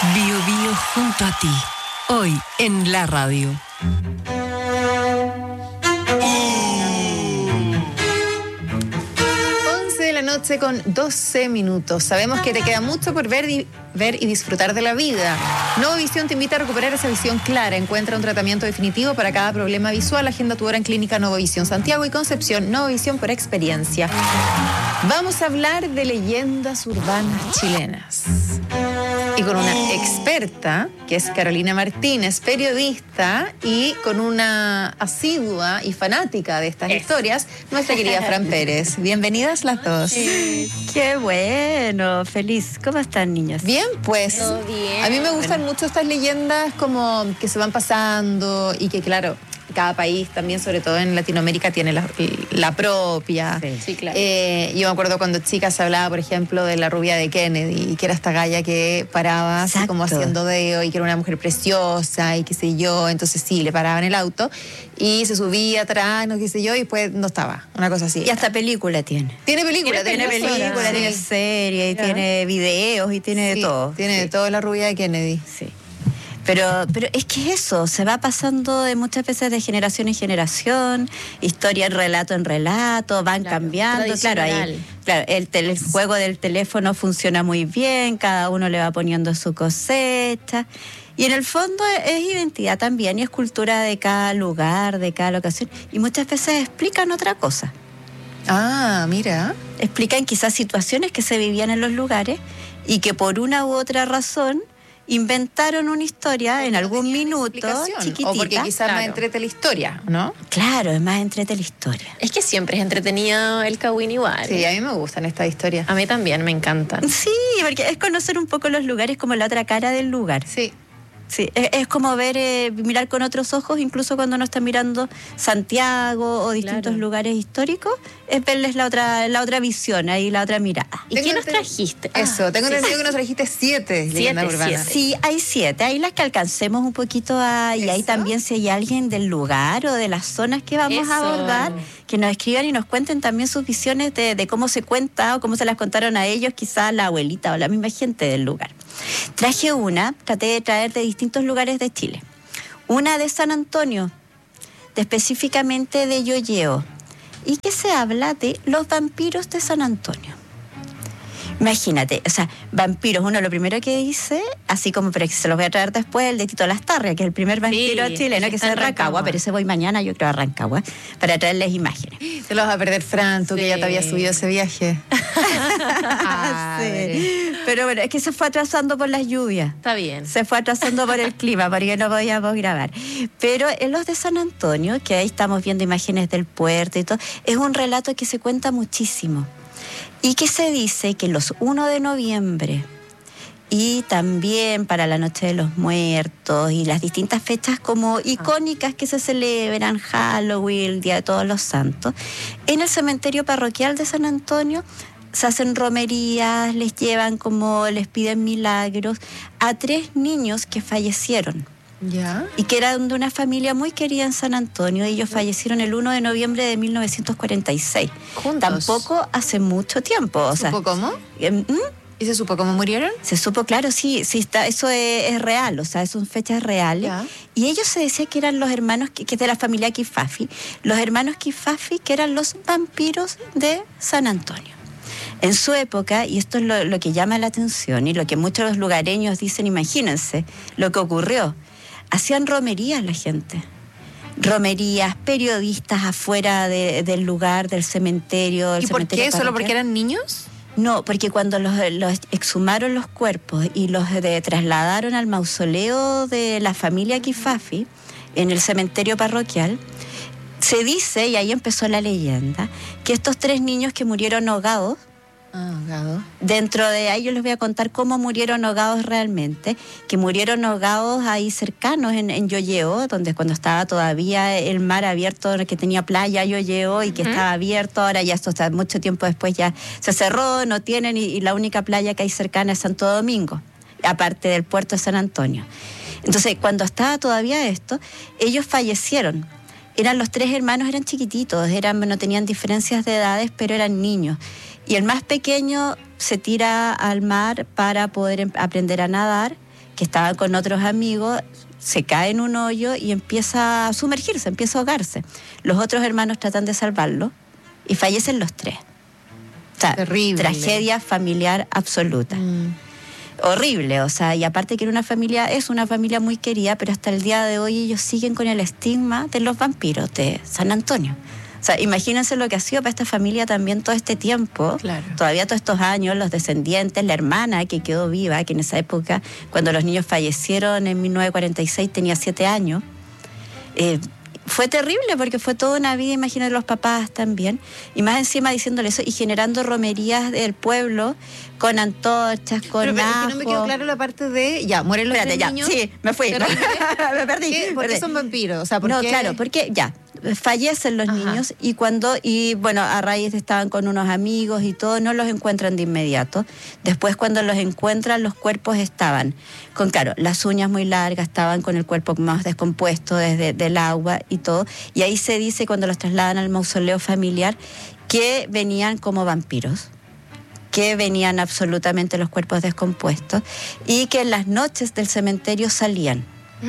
Bio Bio junto a ti, hoy en la radio. 11 de la noche con 12 minutos. Sabemos que te queda mucho por ver y disfrutar de la vida. Novovisión te invita a recuperar esa visión clara. Encuentra un tratamiento definitivo para cada problema visual. Agenda tu hora en Clínica Novovisión Santiago y Concepción. Novovisión por experiencia. Vamos a hablar de leyendas urbanas chilenas. Y con una experta, que es Carolina Martínez, periodista, y con una asidua y fanática de estas historias, nuestra querida Fran Pérez. Bienvenidas las dos. Sí. Qué bueno, feliz. ¿Cómo están, niños? Bien, pues. Todo bien. A mí me gustan mucho estas leyendas como que se van pasando y que, claro, cada país también, sobre todo en Latinoamérica, tiene la propia. Sí, claro. Yo me acuerdo cuando chica se hablaba, por ejemplo, de la rubia de Kennedy, que era esta galla que paraba así como haciendo dedo y que era una mujer preciosa y qué sé yo. Entonces sí, le paraban el auto y se subía atrás, no qué sé yo, y después no estaba. Una cosa así. Y hasta película tiene. Tiene película, Tiene serie, y tiene videos y tiene de todo. Tiene de todo la rubia de Kennedy. Sí. Pero es que eso, se va pasando muchas veces de generación en generación, historia en relato, van cambiando. Claro, el juego del teléfono funciona muy bien, cada uno le va poniendo su cosecha. Y en el fondo es identidad también y es cultura de cada lugar, de cada locación. Y muchas veces explican otra cosa. Ah, mira. Explican quizás situaciones que se vivían en los lugares y que por una u otra razón inventaron una historia en algún minuto chiquitita. O porque quizás más entrete la historia, ¿no? Claro, es más entrete la historia. Es que siempre es entretenido el Cagüín igual. Sí, a mí me gustan estas historias. A mí también, me encantan. Sí, porque es conocer un poco los lugares como la otra cara del lugar. Sí. Sí, es como mirar con otros ojos, incluso cuando uno está mirando Santiago o distintos lugares históricos, es verles la otra visión, ahí la otra mirada. ¿Y qué nos trajiste? Eso, tengo entendido que nos trajiste 7 leyendas urbanas. Sí, hay 7, ahí las que alcancemos un poquito y ahí también si hay alguien del lugar o de las zonas que vamos a abordar, que nos escriban y nos cuenten también sus visiones de cómo se cuenta o cómo se las contaron a ellos, quizás la abuelita o la misma gente del lugar. Traté de traer de distintos lugares de Chile. Una de San Antonio, específicamente de Yoyeo, y que se habla de los vampiros de San Antonio. Imagínate, o sea, vampiros, uno lo primero que dice, así como, pero se los voy a traer después, el de Tito Lastarria, que es el primer vampiro chileno, que es de Rancagua, pero ese voy mañana, yo creo, a Rancagua, para traerles imágenes. Te los vas a perder, Fran, tú que ya te habías subido ese viaje. Sí. Pero bueno, es que se fue atrasando por las lluvias. Está bien. Se fue atrasando por el clima, porque no podíamos grabar. Pero en los de San Antonio, que ahí estamos viendo imágenes del puerto y todo, es un relato que se cuenta muchísimo. Y que se dice que los 1 de noviembre y también para la Noche de los Muertos y las distintas fechas como icónicas que se celebran, Halloween, el Día de Todos los Santos, en el cementerio parroquial de San Antonio se hacen romerías, les piden milagros a 3 niños que fallecieron. ¿Ya? Y que eran de una familia muy querida en San Antonio. Ellos fallecieron el 1 de noviembre de 1946. ¿Juntos? Tampoco hace mucho tiempo. ¿Se supo cómo? ¿Y se supo cómo murieron? Se supo, claro, sí está, eso es real, o sea, son fechas reales. ¿Ya? Y ellos se decía que eran los hermanos, que es de la familia Kifafi, los hermanos Kifafi, que eran los vampiros de San Antonio. En su época, y esto es lo que llama la atención y lo que muchos lugareños dicen, imagínense lo que ocurrió. Hacían romerías la gente. Romerías, periodistas afuera del lugar, del cementerio. ¿Y por qué? ¿Solo porque eran niños? No, porque cuando los exhumaron los cuerpos y los trasladaron al mausoleo de la familia Kifafi, en el cementerio parroquial, se dice, y ahí empezó la leyenda, que estos 3 niños que murieron ahogados, dentro de ahí yo les voy a contar cómo murieron ahogados realmente, que murieron ahogados ahí cercanos en Yoyeo, donde cuando estaba todavía el mar abierto, que tenía playa Yoyeo y que estaba abierto, ahora ya esto está mucho tiempo después ya se cerró, no tienen, y la única playa que hay cercana es Santo Domingo, aparte del puerto de San Antonio. Entonces, cuando estaba todavía esto, ellos fallecieron. Eran los 3 hermanos, eran chiquititos, no tenían diferencias de edades, pero eran niños. Y el más pequeño se tira al mar para poder aprender a nadar que estaba con otros amigos, se cae en un hoyo y empieza a sumergirse, empieza a ahogarse. Los otros hermanos tratan de salvarlo y fallecen los 3. O sea, Terrible. tragedia familiar absoluta. Horrible, o sea, y aparte que es una familia muy querida, pero hasta el día de hoy ellos siguen con el estigma de los vampiros de San Antonio. O sea, imagínense lo que ha sido para esta familia también todo este tiempo, Claro. todavía todos estos años, los descendientes, la hermana que quedó viva, que en esa época, cuando los niños fallecieron en 1946, tenía 7 años. Fue terrible porque fue toda una vida, imagínate los papás también, y más encima diciéndole eso y generando romerías del pueblo con antorchas, con Pero es ajo. que no me quedó claro la parte de, ya, mueren los Espérate, tres ya, niños. sí, me fui. Terrible. Me perdí. ¿Por qué son vampiros? O sea, ¿por No, qué? claro, porque ya, fallecen los Ajá. niños y bueno, a raíz de estaban con unos amigos y todo, no los encuentran de inmediato. Después cuando los encuentran, los cuerpos estaban con, claro, las uñas muy largas, estaban con el cuerpo más descompuesto desde del agua y todo. Y ahí se dice, cuando los trasladan al mausoleo familiar, que venían como vampiros, que venían absolutamente los cuerpos descompuestos y que en las noches del cementerio salían.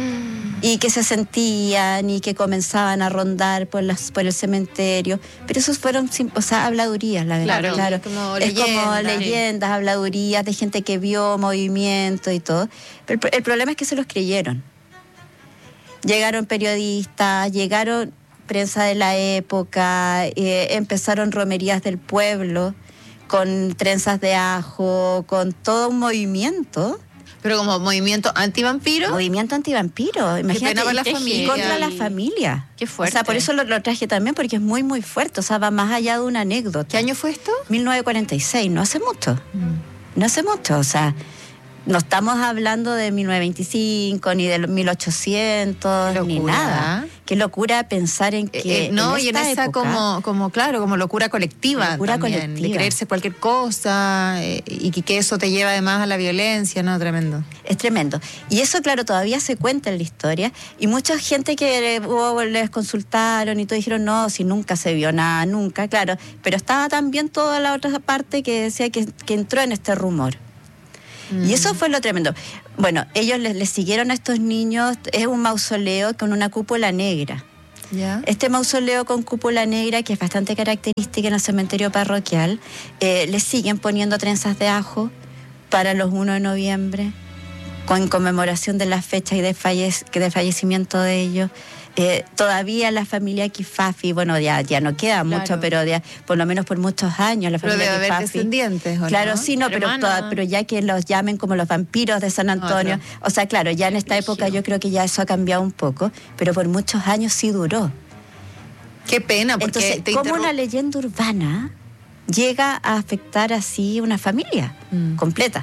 Y que se sentían y que comenzaban a rondar por el cementerio, pero esos fueron, habladurías, la verdad. Claro, como es como leyendas. leyendas, habladurías de gente que vio movimiento y todo. Pero el problema es que se los creyeron. Llegaron periodistas, llegaron prensa de la época, empezaron romerías del pueblo con trenzas de ajo, con todo un movimiento. Pero como movimiento antivampiro. Movimiento antivampiro, imagínate. pena para la y familia. contra la familia. Qué fuerte. O sea, por eso lo traje también, porque es muy, muy fuerte. O sea, va más allá de una anécdota. ¿Qué año fue esto? 1946, no hace mucho. No hace mucho, o sea, no estamos hablando de 1925, ni de los 1800, Qué ni locura. nada. Qué locura pensar en que No, en y en esta esa época, como locura colectiva Locura también, colectiva. de creerse cualquier cosa y que eso te lleva además a la violencia, ¿no? Tremendo. es tremendo. Y eso, claro, todavía se cuenta en la historia. Y mucha gente que les consultaron y todo dijeron, no, si nunca se vio nada, nunca, claro. Pero estaba también toda la otra parte que decía que entró en este rumor. Y eso fue lo tremendo. Bueno, ellos les siguieron a estos niños, es un mausoleo con una cúpula negra. ¿Ya? Este mausoleo con cúpula negra, que es bastante característica en el cementerio parroquial, le siguen poniendo trenzas de ajo para los 1 de noviembre, con conmemoración de las fechas y de fallecimiento de ellos. Todavía la familia Kifafi, bueno, ya no queda mucho, pero por lo menos por muchos años la Pero familia debe haber Kifafi. descendientes, ¿o Claro, no? sí, no, pero Hermana. ya que los llamen como los vampiros de San Antonio. Otro. O sea, claro, ya en esta época yo creo que ya eso ha cambiado un poco, pero por muchos años sí duró. Qué pena, porque Entonces, ¿cómo una leyenda urbana llega a afectar así una familia completa?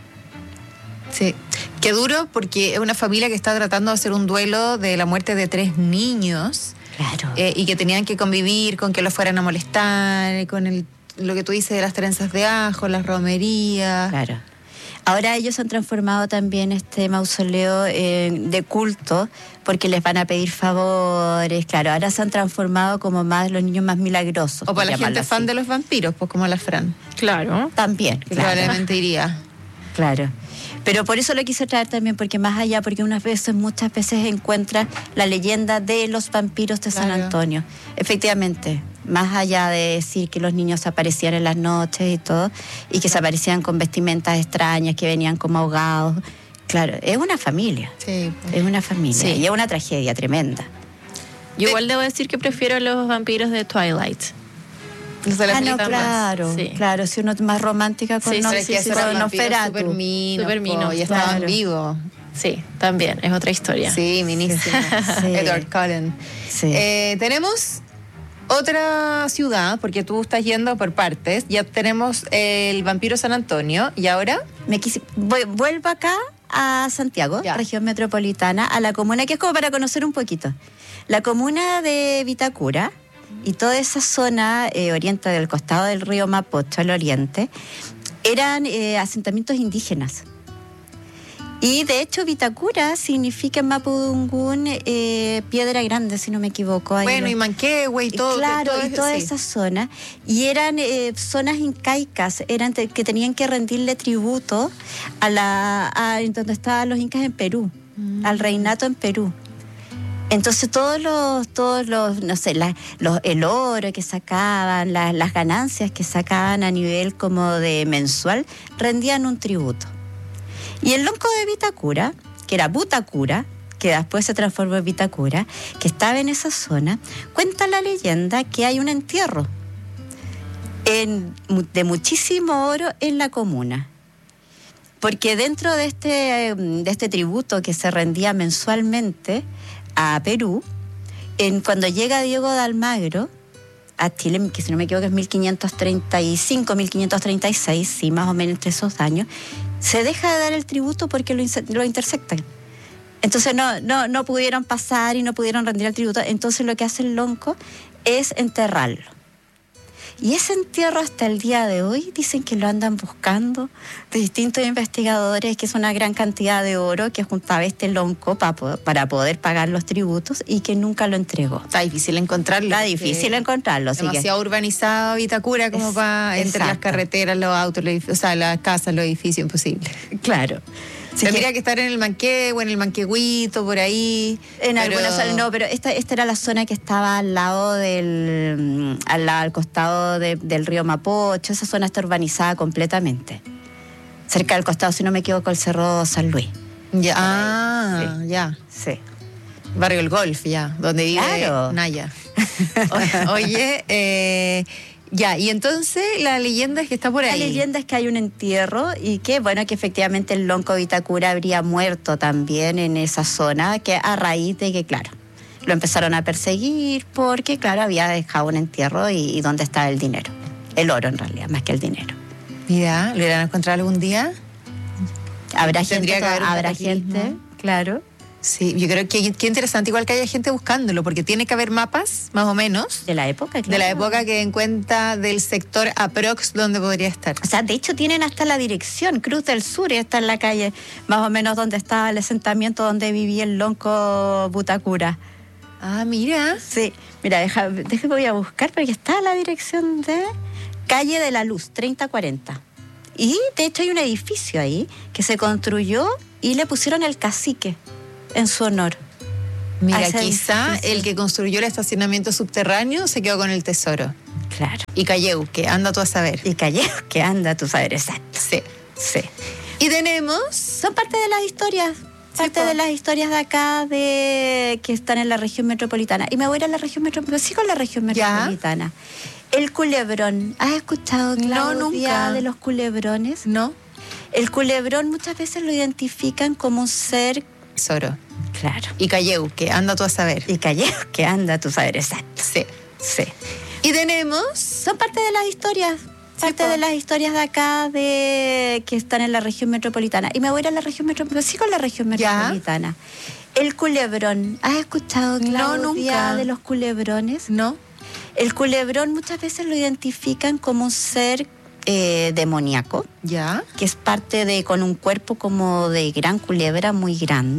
Sí, qué duro, porque es una familia que está tratando de hacer un duelo de la muerte de 3 niños Claro. y que tenían que convivir con que los fueran a molestar, con lo que tú dices de las trenzas de ajo, las romerías. Claro. Ahora ellos han transformado también este mausoleo de culto porque les van a pedir favores. Claro, ahora se han transformado como más los niños más milagrosos. O para la por gente llamarlo fan así. de los vampiros, pues como la Fran, Claro. También, que claro. probablemente iría. Claro. Pero por eso lo quise traer también, porque más allá, porque muchas veces encuentras la leyenda de los vampiros de San Claro. Antonio. Efectivamente, más allá de decir que los niños aparecían en las noches y todo, y que se aparecían con vestimentas extrañas, que venían como ahogados. Claro, es una familia. Sí, pues. Es una familia. Sí. Y es una tragedia tremenda. Yo igual debo decir que prefiero los vampiros de Twilight. Los de la Ah, no, película claro. Sí. Claro, si uno es más romántica con, Sí, no, sí, Pero es que esos con eran vampiros Nosferatu. súper minos, Súper minos, y estaban claro. vivos. Sí, también, es otra historia. Sí, minísimo. Sí. Edward Cullen. Sí. Tenemos otra ciudad, porque tú estás yendo por partes. Ya tenemos el vampiro San Antonio. ¿Y ahora? Vuelvo acá a Santiago, Ya. región metropolitana, a la comuna, que es como para conocer un poquito. La comuna de Vitacura y toda esa zona oriente del costado del río Mapocho, al oriente, eran asentamientos indígenas. Y de hecho Vitacura significa en mapudungún piedra grande, si no me equivoco. Ahí Bueno, y Manquehue y todo. Claro, todo y toda sí. esa zona. Y eran zonas incaicas, eran que tenían que rendirle tributo en donde estaban los incas en Perú, al reinato en Perú. Entonces todos los no sé, el oro que sacaban, las ganancias que sacaban a nivel como de mensual, rendían un tributo. Y el lonco de Vitacura, que era Butacura, que después se transformó en Vitacura, que estaba en esa zona, cuenta la leyenda que hay un entierro de muchísimo oro en la comuna. Porque dentro de este tributo que se rendía mensualmente a Perú, cuando llega Diego de Almagro a Chile, que si no me equivoco es 1535, 1536, sí, más o menos entre esos años, se deja de dar el tributo porque lo intersectan. Entonces no pudieron pasar y no pudieron rendir el tributo. Entonces lo que hace el lonco es enterrarlo. Y ese entierro hasta el día de hoy dicen que lo andan buscando de distintos investigadores, que es una gran cantidad de oro que juntaba este lonco para poder pagar los tributos y que nunca lo entregó. Está difícil encontrarlo. Está difícil encontrarlo. Demasiado urbanizado Vitacura como para entre las exacto. carreteras, los autos, o sea, las casas, los edificios, imposible. Claro. Tendría que estar en el Manquehue, en el Manquehuito, por ahí. En algunas zonas, no, pero esta era la zona que estaba al lado al costado del río Mapocho. Esa zona está urbanizada completamente. Cerca del costado, si no me equivoco, el Cerro San Luis. Ya, Sí. ya. Sí. Barrio El Golf, ya, donde vive Claro. Naya. Oye, ya, y entonces la leyenda es que está por ahí. La leyenda es que hay un entierro y que, bueno, que efectivamente el lonco Vitacura habría muerto también en esa zona, que a raíz de que, claro, lo empezaron a perseguir porque, claro, había dejado un entierro y dónde estaba el dinero. El oro, en realidad, más que el dinero. Mira, ¿lo irán a encontrar algún día? Habrá Tendría gente, que haber un habrá cataclismo. gente, claro, Sí, yo creo que qué interesante igual que haya gente buscándolo, porque tiene que haber mapas, más o menos, de la época, claro. de la época que den cuenta del sector aprox donde podría estar. O sea, de hecho tienen hasta la dirección, Cruz del Sur, y está en la calle, más o menos donde estaba el asentamiento donde vivía el lonco Butacura. Ah, mira. Sí, mira, déjame voy a buscar porque está la dirección de Calle de la Luz, 3040. Y de hecho hay un edificio ahí que se construyó y le pusieron el cacique en su honor. Mira, A ese quizá edificio. el que construyó el estacionamiento subterráneo se quedó con el tesoro. Claro. Y Calleu, que anda tú a saber. Y Calle, que anda, tú sabes, exacto. Sí. Sí. Y tenemos... Son parte de las historias. Parte po. de las historias de acá que están en la región metropolitana. Y me voy a ir a la región metropolitana. Sí, con la región metropolitana. El culebrón. ¿Has escuchado, Claudia, nunca. de los culebrones? ¿No? El culebrón muchas veces lo identifican como un ser... Tesoro. Claro. Y Calleu, que anda tú a saber. Y Calle, que anda, tú sabes, exacto. Sí. Sí. Y tenemos... Son parte de las historias. Parte po. de las historias de acá que están en la región metropolitana. Y me voy a ir a la región metropolitana. Sí, con la región Ya. metropolitana. El culebrón. ¿Has escuchado, Claudia, nunca. de los culebrones? ¿No? El culebrón muchas veces lo identifican como un ser demoníaco, ¿Ya? que es parte con un cuerpo como de gran culebra muy grande.